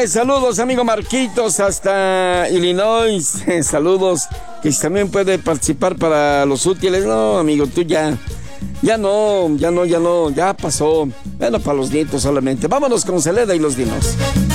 Saludos, amigo Marquitos, hasta Illinois. Saludos, que también puede participar para los útiles. No, amigo, tú ya no, ya pasó. Bueno, para los nietos solamente. Vámonos con Celeda y los Dinos.